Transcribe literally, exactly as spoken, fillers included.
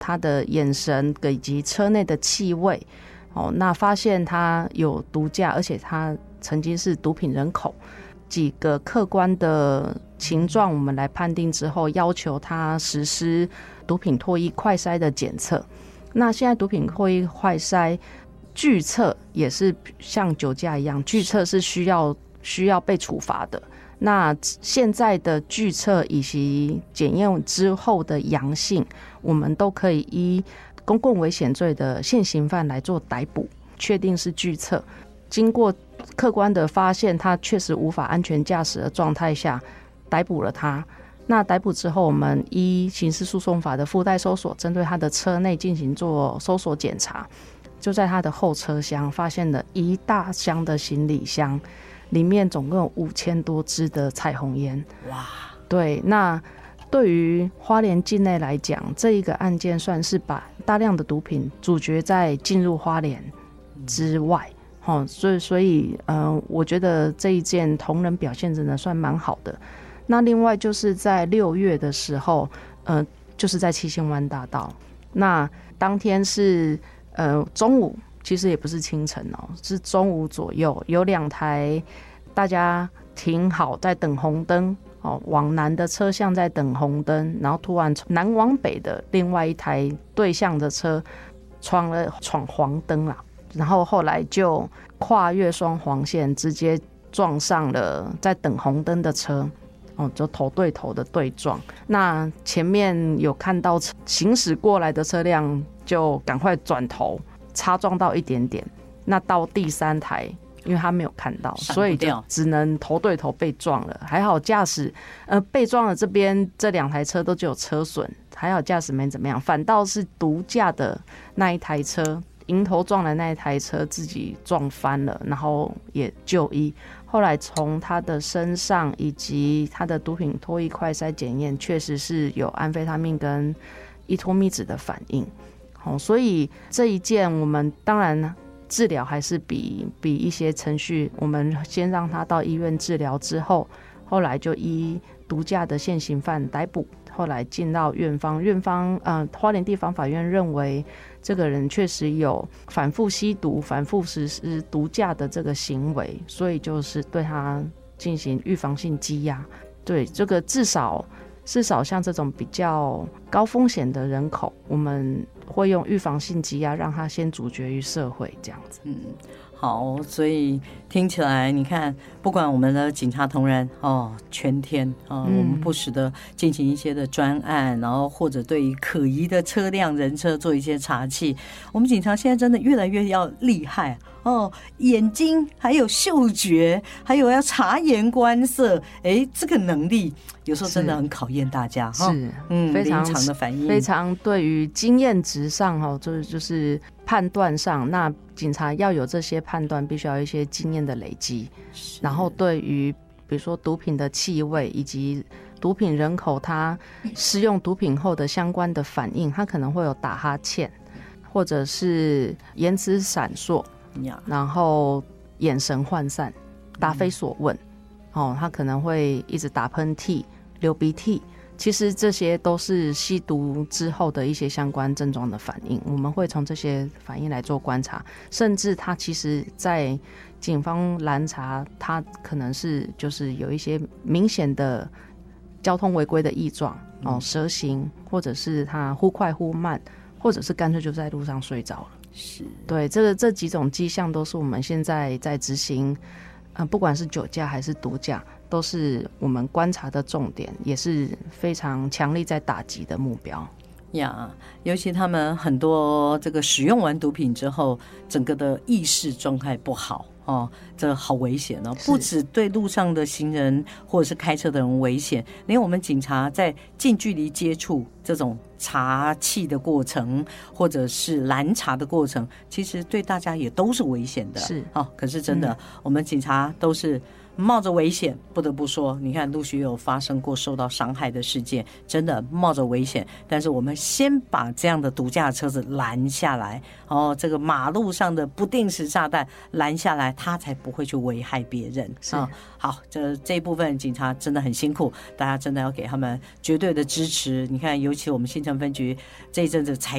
他的眼神以及车内的气味，哦，那发现他有毒驾，而且他曾经是毒品人口，几个客观的情状我们来判定之后，要求他实施毒品唾液快筛的检测。那现在毒品唾液快筛拒测也是像酒驾一样，拒测是需要需要被处罚的。那现在的拒测以及检验之后的阳性，我们都可以依公共危险罪的现行犯来做逮捕，确定是拒测。经过客观的发现他确实无法安全驾驶的状态下，逮捕了他。那逮捕之后，我们依刑事诉讼法的附带搜索，针对他的车内进行做搜索检查，就在他的后车厢发现了一大箱的行李箱，里面总共有五千多支的彩虹烟。哇！对，那对于花莲境内来讲，这一个案件算是把大量的毒品阻绝在进入花莲之外。哦，所以所以呃，我觉得这一件同仁表现真的算蛮好的。那另外就是在六月的时候，呃，就是在七星湾大道，那当天是呃中午，其实也不是清晨哦，是中午左右，有两台大家停好在等红灯哦，往南的车厢在等红灯，然后突然从南往北的另外一台对向的车闯了闯黄灯啦。然后后来就跨越双黄线，直接撞上了在等红灯的车，哦，就头对头的对撞。那前面有看到行驶过来的车辆，就赶快转头擦撞到一点点。那到第三台，因为他没有看到，所以就只能头对头被撞了。还好驾驶，呃，被撞的这边这两台车都只有车损，还好驾驶没怎么样，反倒是毒驾的那一台车。迎头撞的那一台车自己撞翻了，然后也就医。后来从他的身上以及他的毒品唾液快筛检验，确实是有安非他命跟依托咪酯的反应。哦，所以这一件我们当然治疗还是比比一些程序，我们先让他到医院治疗之后，后来就依毒驾的现行犯逮捕。后来进到院方，院方呃花莲地方法院认为这个人确实有反复吸毒、反复实施毒驾的这个行为，所以就是对他进行预防性羁押。对，这个至少至少像这种比较高风险的人口，我们会用预防性羁押，让他先阻绝于社会，这样子。 嗯。好，所以听起来，你看，不管我们的警察同仁哦，全天哦、嗯，我们不时的进行一些的专案，然后或者对于可疑的车辆、人车做一些查缉。我们警察现在真的越来越要厉害哦，眼睛还有嗅觉，还有要察言观色，哎，这个能力有时候真的很考验大家哈。 是， 嗯， 非常临场的反应， 非常对于经验值上哈，就是就是判断上，那警察要有这些判断，必须要有一些经验的累积。然后对于比如说毒品的气味以及毒品人口他施用毒品后的相关的反应，他可能会有打哈欠，或者是言辞闪烁，然后眼神涣散，答非所问、嗯哦、他可能会一直打喷嚏、流鼻涕，其实这些都是吸毒之后的一些相关症状的反应，我们会从这些反应来做观察，甚至他其实在警方拦查，他可能是就是有一些明显的交通违规的异状、哦、蛇行，或者是他忽快忽慢，或者是干脆就在路上睡着了。 是， 对，这个这几种迹象都是我们现在在执行、呃、不管是酒驾还是毒驾，都是我们观察的重点，也是非常强力在打击的目标呀。尤其他们很多这个使用完毒品之后，整个的意识状态不好哦，这好危险哦！不止对路上的行人或者是开车的人危险，连我们警察在近距离接触这种查缉的过程，或者是拦查的过程，其实对大家也都是危险的。是哦，可是真的，嗯、我们警察都是冒着危险，不得不说，你看陆续有发生过受到伤害的事件，真的冒着危险，但是我们先把这样的毒驾车子拦下来，哦，这个马路上的不定时炸弹拦下来，他才不会去危害别人啊、哦。好，这这一部分警察真的很辛苦，大家真的要给他们绝对的支持。你看，尤其我们新城分局这一阵子才